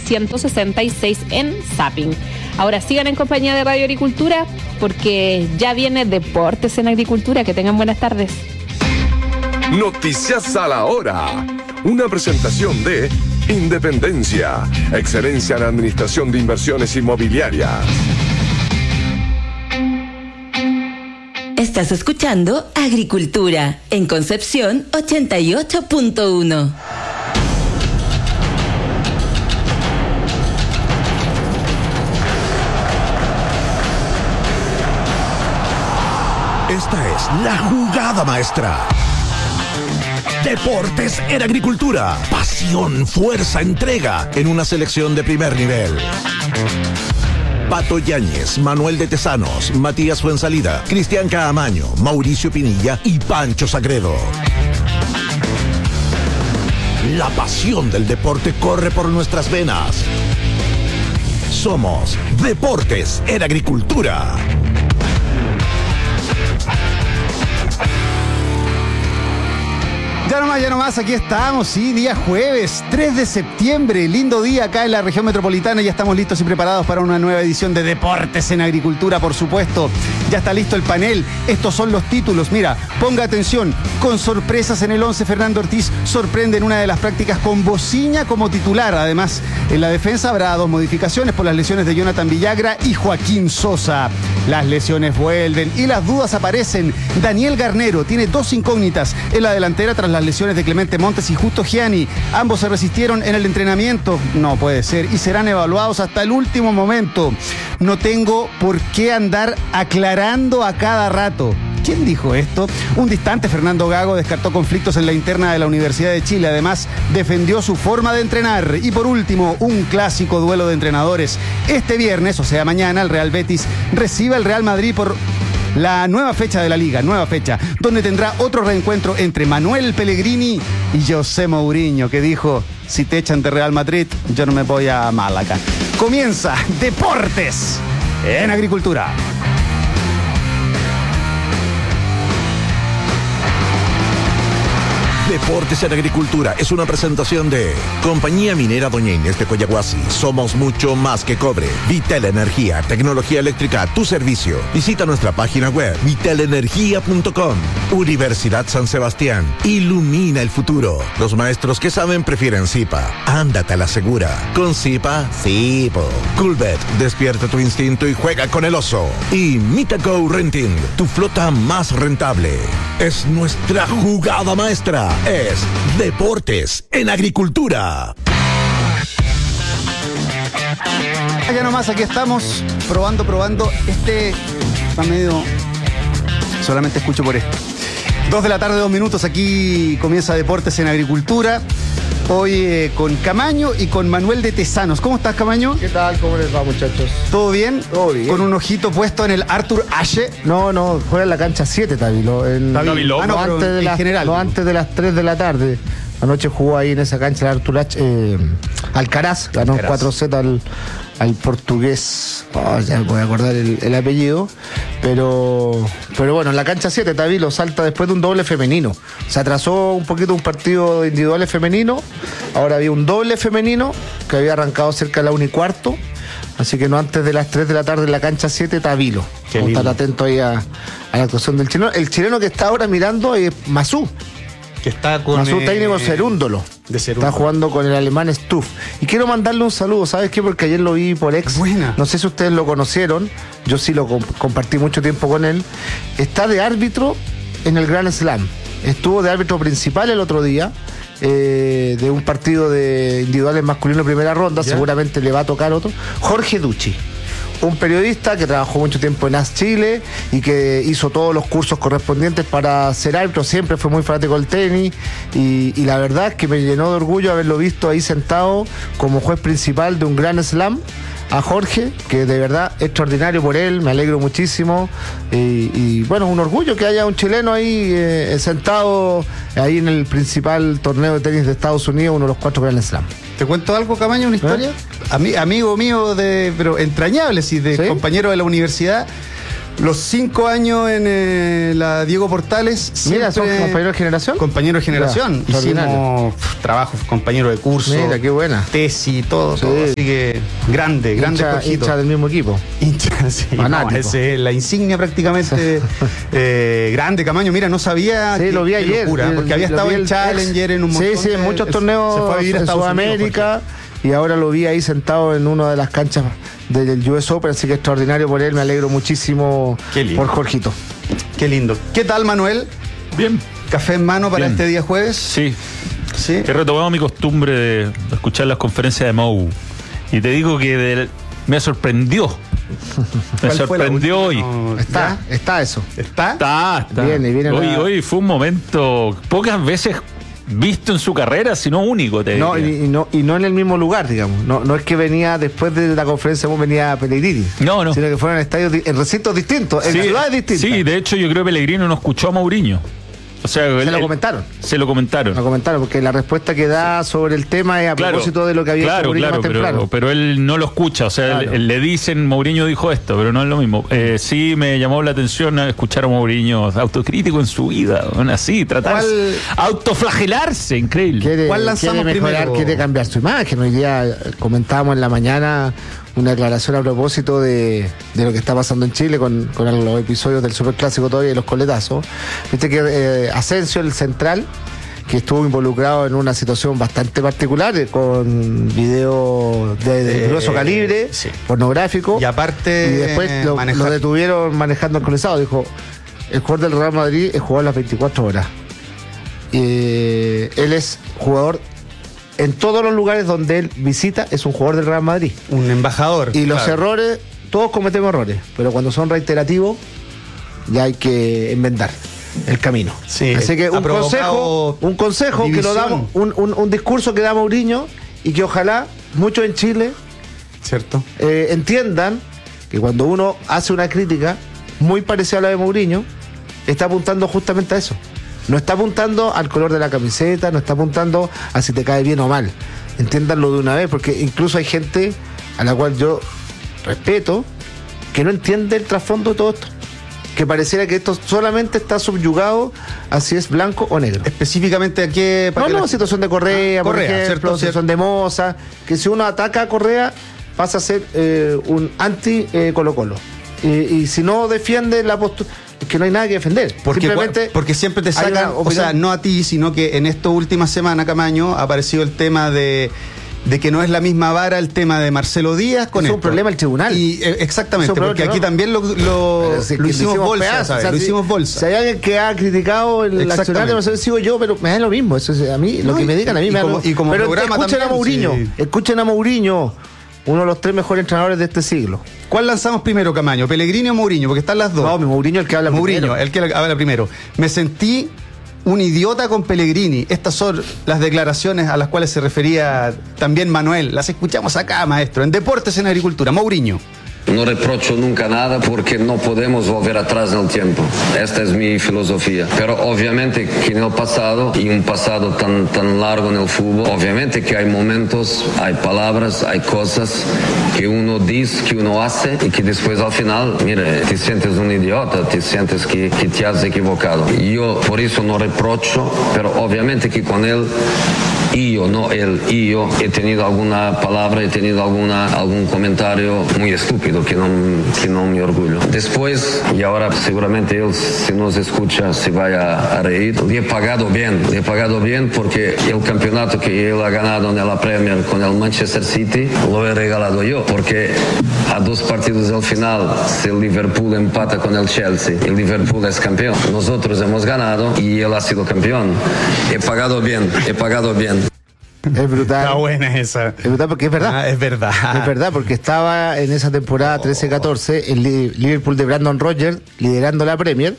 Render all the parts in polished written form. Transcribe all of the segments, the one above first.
166 en Zapping. Ahora sigan en compañía de Radio Agricultura porque ya viene Deportes en Agricultura. Que tengan buenas tardes. Noticias a la hora. Una presentación de Independencia, excelencia en administración de inversiones inmobiliarias. Estás escuchando Agricultura en Concepción 88.1. Esta es la jugada maestra. Deportes en Agricultura. Pasión, fuerza, entrega en una selección de primer nivel. Pato Yáñez, Manuel de Tesanos, Matías Fuensalida, Cristian Caamaño, Mauricio Pinilla y Pancho Sagredo. La pasión del deporte corre por nuestras venas. Somos Deportes en Agricultura. Ya nomás, aquí estamos, sí, día jueves, 3 de septiembre, lindo día acá en la región metropolitana, ya estamos listos y preparados para una nueva edición de Deportes en Agricultura, por supuesto. Ya está listo el panel, estos son los títulos, mira, ponga atención, con sorpresas en el 11, Fernando Ortiz sorprende en una de las prácticas con Bociña como titular, además en la defensa habrá 2 modificaciones por las lesiones de Jonathan Villagra y Joaquín Sosa. Las lesiones vuelven y las dudas aparecen. Daniel Garnero tiene 2 incógnitas en la delantera tras las lesiones de Clemente Montes y Justo Gianni. Ambos se resistieron en el entrenamiento. No puede ser. Y serán evaluados hasta el último momento. No tengo por qué andar aclarando a cada rato. ¿Quién dijo esto? Un distante Fernando Gago descartó conflictos en la interna de la Universidad de Chile. Además, defendió su forma de entrenar. Y por último, un clásico duelo de entrenadores. Este viernes, o sea mañana, el Real Betis recibe al Real Madrid por la nueva fecha de la Liga, donde tendrá otro reencuentro entre Manuel Pellegrini y José Mourinho, que dijo: si te echan de Real Madrid, yo no me voy a Málaga. Comienza Deportes en Agricultura. Deportes en Agricultura es una presentación de Compañía Minera Doña Inés de Coyahuasi. Somos mucho más que cobre. Vitel Energía, tecnología eléctrica a tu servicio. Visita nuestra página web vitelenergia.com. Universidad San Sebastián. Ilumina el futuro. Los maestros que saben prefieren Zipa. Ándate a la segura. Con Zipa, sí, po. Coolbet, despierta tu instinto y juega con el oso. Y Mitaco Renting, tu flota más rentable. Es nuestra jugada maestra. Es Deportes en Agricultura. Ya nomás, aquí estamos probando. Este está medio... solamente escucho por esto. 2 de la tarde, 2 minutos. Aquí comienza Deportes en Agricultura. Hoy con Camaño y con Manuel de Tesanos. ¿Cómo estás, Camaño? ¿Qué tal? ¿Cómo les va, muchachos? ¿Todo bien? Todo bien. ¿Con un ojito puesto en el Arthur Ashe? No, juega en la cancha 7, Tavilo. Tavilo. No, antes de las 3 de la tarde. Anoche jugó ahí en esa cancha el Arthur Ashe. Alcaraz ganó 4-0 al portugués. Ya me voy a acordar el apellido. Pero bueno, en la cancha 7, Tavilo salta después de un doble femenino. Se atrasó un poquito un partido de individuales femenino. Ahora había un doble femenino que había arrancado cerca de la 1:15. Así que no antes de las 3 de la tarde en la cancha 7, Tavilo. Vamos a estar atentos ahí a la actuación del chileno. El chileno que está ahora mirando es Masú. Que está con Masú, técnico Cerúndolo. Está jugando con el alemán Stuff. Y quiero mandarle un saludo, ¿sabes qué? Porque ayer lo vi por ex. Buena. No sé si ustedes lo conocieron. Yo sí lo compartí mucho tiempo con él. Está de árbitro en el Grand Slam. Estuvo de árbitro principal el otro día. De un partido de individuales masculinos primera ronda. ¿Ya? Seguramente le va a tocar otro. Jorge Ducci. Un periodista que trabajó mucho tiempo en AS Chile y que hizo todos los cursos correspondientes para ser árbitro. Siempre fue muy fanático del tenis y la verdad es que me llenó de orgullo haberlo visto ahí sentado como juez principal de un Grand Slam. A Jorge, que de verdad extraordinario por él, me alegro muchísimo y bueno, un orgullo que haya un chileno ahí sentado ahí en el principal torneo de tenis de Estados Unidos, uno de los 4 Grand Slam. ¿Te cuento algo, Camaño, una historia? Amigo mío, pero entrañable, sí, compañero de la universidad. Los 5 años en la Diego Portales. Mira, ¿son siempre compañeros de generación? Compañeros de generación. Ya, hicimos trabajos, compañeros de curso. Mira, qué buena. Tesis, todo. Sí. Así que grande hincha del mismo equipo. Hincha, sí. Fanático. Ese es la insignia prácticamente. Grande, Camaño. Mira, no sabía. Sí, lo vi ayer. Locura, porque había estado en Challenger, en un montón en muchos se torneos fue a vivir a en Estados Sudamérica. Unidos, y ahora lo vi ahí sentado en una de las canchas del US Open, así que extraordinario por él. Me alegro muchísimo por Jorgito. Qué lindo. ¿Qué tal, Manuel? Bien. ¿Café en mano para Bien. este día jueves? Sí. Sí. He retomado mi costumbre de escuchar las conferencias de Mou. Y te digo que me sorprendió. Me ¿Cuál fue la sorprendió hoy. última? Está eso. ¿Está? Está. Viene Hoy fue un momento pocas veces visto en su carrera, sino único. No, y no en el mismo lugar, digamos. No es que venía después de la conferencia, venía Pellegrini. No. Sino que fueron estadios, en recintos distintos, en ciudades distintas. Sí, de hecho yo creo que Pellegrini no escuchó a Mourinho. O sea, lo comentaron. Se lo comentaron. Lo comentaron, porque la respuesta que da sobre el tema es a propósito de lo que había hecho Mourinho más temprano. Pero él no lo escucha. O sea, Claro. le dicen, Mourinho dijo esto, pero no es lo mismo. Sí me llamó la atención escuchar a Mourinho autocrítico en su vida. Así, tratar autoflagelarse, increíble. ¿Cuál lanzamos quiere mejorar, primero? quiere cambiar su imagen. Hoy día comentábamos en la mañana una declaración a propósito de lo que está pasando en Chile con los episodios del Superclásico todavía y los coletazos. Viste que Asensio, el central, que estuvo involucrado en una situación bastante particular, con video de grueso calibre, sí. Pornográfico. Y aparte, y después lo detuvieron manejando alcoholizado. Dijo, el jugador del Real Madrid es jugador las 24 horas. Él es jugador en todos los lugares donde él visita, es un jugador del Real Madrid. Un embajador. Y los claro. errores, todos cometemos errores, pero cuando son reiterativos, ya hay que inventar el camino. Sí, así que ha un provocado consejo que lo división. damos, un discurso que da Mourinho, y que ojalá muchos en Chile ¿Cierto? entiendan que cuando uno hace una crítica muy parecida a la de Mourinho, está apuntando justamente a eso. No está apuntando al color de la camiseta, no está apuntando a si te cae bien o mal. Entiéndanlo de una vez, porque incluso hay gente a la cual yo respeto que no entiende el trasfondo de todo esto. Que pareciera que esto solamente está subyugado a si es blanco o negro. Específicamente a qué... Situación de Correa, por Correa, ejemplo, ¿cierto? situación de Moza, que si uno ataca a Correa pasa a ser un anti Colo-Colo. Y si no defiende la postura, es que no hay nada que defender. Porque siempre te sacan, o sea, no a ti, sino que en esta última semana, Camaño, ha aparecido el tema de que no es la misma vara el tema de Marcelo Díaz con es esto. un problema el tribunal. Y exactamente, porque aquí también lo hicimos bolsa, pedazos, ¿sabes? o sea, lo hicimos bolsa. Si hay alguien que ha criticado el accionar de Marcelo, sigo yo, pero me da lo mismo. Eso es, a mí, lo que me digan a mí me da lo mismo. Y como pero programa escuchen también, a Mourinho, sí. Escuchen a Mourinho, uno de los 3 mejores entrenadores de este siglo. ¿Cuál lanzamos primero, Camaño? ¿Pellegrini o Mourinho? Porque están las dos. No, Mourinho el que habla primero. El que habla primero. Me sentí un idiota con Pellegrini. Estas son las declaraciones a las cuales se refería también Manuel. Las escuchamos acá, maestro, en Deportes en Agricultura. Mourinho. No reprocho nunca nada porque no podemos volver atrás en el tiempo. Esta es mi filosofía. Pero obviamente que en el pasado, y un pasado tan largo en el fútbol, obviamente que hay momentos, hay palabras, hay cosas que uno dice, que uno hace y que después al final, mira, te sientes un idiota, te sientes que te has equivocado. Yo por eso no reprocho, pero obviamente que con él, yo he tenido alguna palabra, he tenido algún comentario muy estúpido que no me orgullo. Después, y ahora seguramente él, si nos escucha, se vaya a reír, le he pagado bien porque el campeonato que él ha ganado en la Premier con el Manchester City lo he regalado yo, porque a 2 partidos del final, si el Liverpool empata con el Chelsea, el Liverpool es campeón. Nosotros hemos ganado y él ha sido campeón. He pagado bien. Es brutal. Está buena esa. Es brutal porque es verdad. Es verdad. Es verdad, porque estaba en esa temporada 13-14 el Liverpool de Brandon Rodgers liderando la Premier.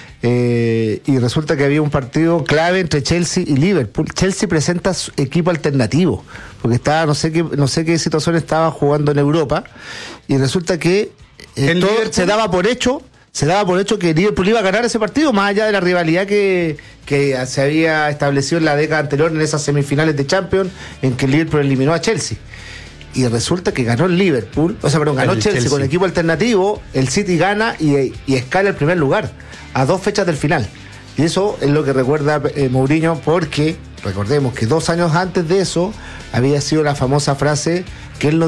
Y resulta que había un partido clave entre Chelsea y Liverpool. Chelsea presenta su equipo alternativo, porque estaba, no sé qué situación estaba jugando en Europa, y resulta que se daba por hecho que Liverpool iba a ganar ese partido, más allá de la rivalidad que se había establecido en la década anterior en esas semifinales de Champions, en que Liverpool eliminó a Chelsea. y resulta que ganó el Liverpool, ganó Chelsea con equipo alternativo, el City gana y escala el primer lugar a 2 fechas del final. Y eso es lo que recuerda Mourinho, porque recordemos que 2 años antes de eso había sido la famosa frase que él no